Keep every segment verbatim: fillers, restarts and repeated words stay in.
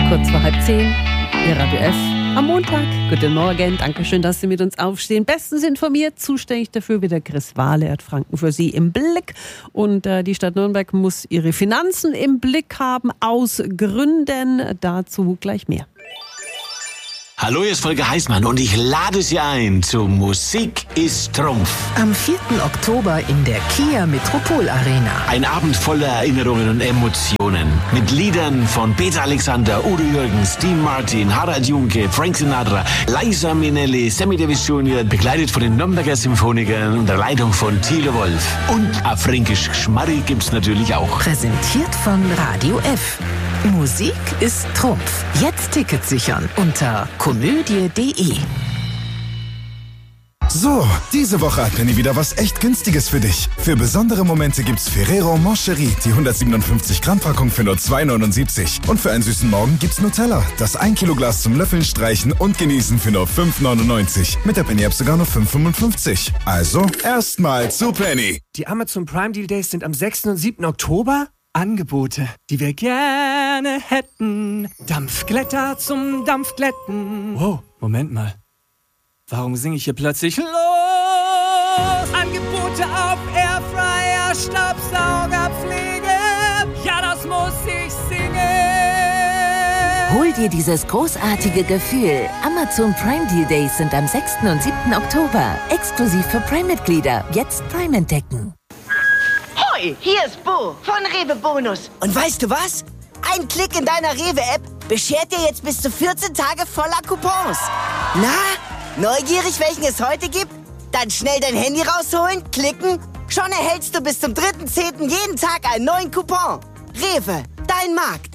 Kurz vor halb zehn, Ihr Radio F am Montag. Guten Morgen, Dankeschön, dass Sie mit uns aufstehen. Bestens informiert, zuständig dafür wieder Chris Wahle. Er hat Franken für Sie im Blick. Und äh, die Stadt Nürnberg muss ihre Finanzen im Blick haben, aus Gründen. Dazu gleich mehr. Hallo, hier ist Volker Heißmann und ich lade Sie ein zu Musik ist Trumpf. Am vierten Oktober in der Kia Metropol Arena. Ein Abend voller Erinnerungen und Emotionen. Mit Liedern von Peter Alexander, Udo Jürgens, Dean Martin, Harald Junke, Frank Sinatra, Liza Minnelli, Sammy Davis Junior, begleitet von den Nürnberger Symphonikern unter Leitung von Thilo Wolf. Und a fränkisch Schmarri gibt's natürlich auch. Präsentiert von Radio F. Musik ist Trumpf. Jetzt Tickets sichern unter komödie punkt de. So, diese Woche hat Penny wieder was echt Günstiges für dich. Für besondere Momente gibt's Ferrero Moncherie, die hundertsiebenundfünfzig Gramm Packung für nur zwei neunundsiebzig. Und für einen süßen Morgen gibt's Nutella, das ein Kilo Glas zum Löffeln, Streichen und Genießen für nur fünf neunundneunzig. Mit der Penny-App sogar nur fünf fünfundfünfzig. Also, erstmal zu Penny. Die Amazon Prime Deal Days sind am sechsten und siebten Oktober. Angebote, die wir gerne hätten. Dampfglätter zum Dampfglätten. Wow, Moment mal. Warum singe ich hier plötzlich los? Angebote auf Airfryer, Staubsaugerpflege. Ja, das muss ich singen. Hol dir dieses großartige Gefühl. Amazon Prime Deal Days sind am sechsten und siebten Oktober. Exklusiv für Prime-Mitglieder. Jetzt Prime entdecken. Hoi, hier ist Bo von Rewe Bonus. Und weißt du was? Ein Klick in deiner Rewe-App beschert dir jetzt bis zu vierzehn Tage voller Coupons. Na, neugierig, welchen es heute gibt? Dann schnell dein Handy rausholen, klicken. Schon erhältst du bis zum dritten zehnten jeden Tag einen neuen Coupon. Rewe, dein Markt.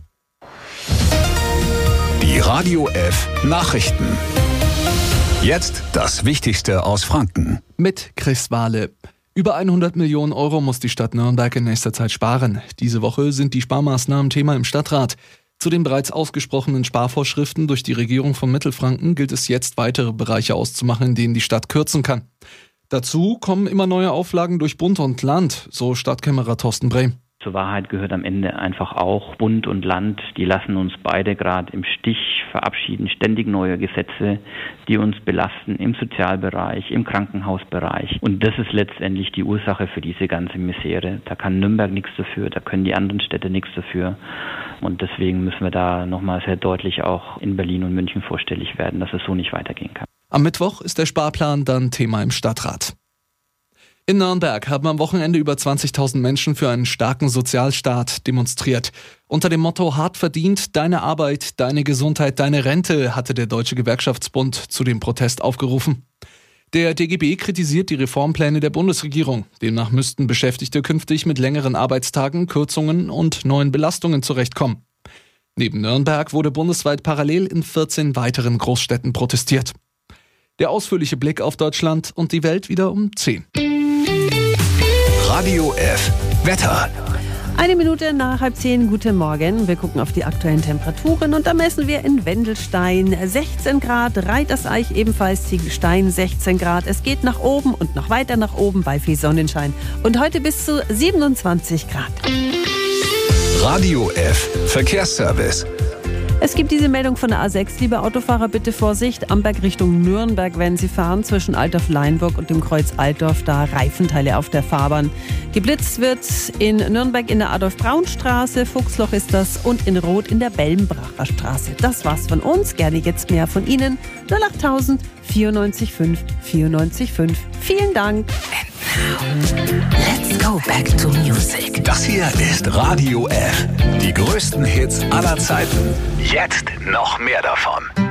Die Radio F Nachrichten. Jetzt das Wichtigste aus Franken. Mit Chris Wahle. Über hundert Millionen Euro muss die Stadt Nürnberg in nächster Zeit sparen. Diese Woche sind die Sparmaßnahmen Thema im Stadtrat. Zu den bereits ausgesprochenen Sparvorschriften durch die Regierung von Mittelfranken gilt es jetzt, weitere Bereiche auszumachen, in denen die Stadt kürzen kann. Dazu kommen immer neue Auflagen durch Bund und Land, so Stadtkämmerer Thorsten Brehm. Zur Wahrheit gehört am Ende einfach auch Bund und Land, die lassen uns beide gerade im Stich, verabschieden ständig neue Gesetze, die uns belasten im Sozialbereich, im Krankenhausbereich. Und das ist letztendlich die Ursache für diese ganze Misere. Da kann Nürnberg nichts dafür, da können die anderen Städte nichts dafür. Und deswegen müssen wir da nochmal sehr deutlich auch in Berlin und München vorstellig werden, dass es so nicht weitergehen kann. Am Mittwoch ist der Sparplan dann Thema im Stadtrat. In Nürnberg haben am Wochenende über zwanzigtausend Menschen für einen starken Sozialstaat demonstriert. Unter dem Motto Hart verdient, deine Arbeit, deine Gesundheit, deine Rente hatte der Deutsche Gewerkschaftsbund zu dem Protest aufgerufen. Der D G B kritisiert die Reformpläne der Bundesregierung. Demnach müssten Beschäftigte künftig mit längeren Arbeitstagen, Kürzungen und neuen Belastungen zurechtkommen. Neben Nürnberg wurde bundesweit parallel in vierzehn weiteren Großstädten protestiert. Der ausführliche Blick auf Deutschland und die Welt wieder um zehn. Radio F Wetter. Eine Minute nach halb zehn, guten Morgen. Wir gucken auf die aktuellen Temperaturen und da messen wir in Wendelstein sechzehn Grad, Reiterseich ebenfalls, Ziegelstein sechzehn Grad. Es geht nach oben und noch weiter nach oben bei viel Sonnenschein. Und heute bis zu siebenundzwanzig Grad. Radio F Verkehrsservice. Es gibt diese Meldung von der A sechs. Liebe Autofahrer, bitte Vorsicht. Amberg Richtung Nürnberg, wenn Sie fahren, zwischen Altdorf-Leinburg und dem Kreuz Altdorf, da Reifenteile auf der Fahrbahn. Geblitzt wird in Nürnberg in der Adolf-Braun-Straße, Fuchsloch ist das, und in Rot in der Bellenbracher Straße. Das war's von uns. Gerne jetzt mehr von Ihnen. null acht tausend vierundneunzig fünf vierundneunzig fünf. Vielen Dank. Let's go back to music. Das hier ist Radio F. Die größten Hits aller Zeiten. Jetzt noch mehr davon.